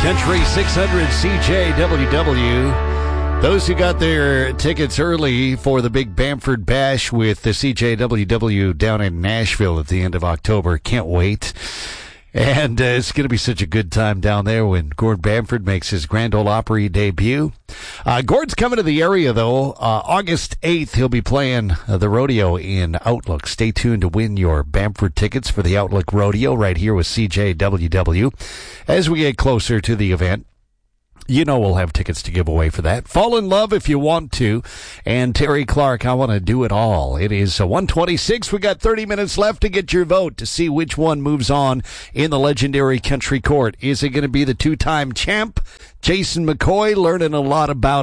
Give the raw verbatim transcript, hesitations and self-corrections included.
Country six hundred C J W W. Those who got their tickets early for the big Bamford Bash with the C J W W down in Nashville at the end of October, can't wait. And uh, it's going to be such a good time down there when Gord Bamford makes his Grand Ole Opry debut. Uh, Gord's coming to the area, though. Uh, August eighth, he'll be playing uh, the rodeo in Outlook. Stay tuned to win your Bamford tickets for the Outlook Rodeo right here with C J W W as we get closer to the event. You know we'll have tickets to give away for that. Fall in love if you want to. And Terry Clark, I want to do it all. It is one twenty-six. We got thirty minutes left to get your vote to see which one moves on in the legendary Country Court. Is it going to be the two-time champ, Jason McCoy, learning a lot about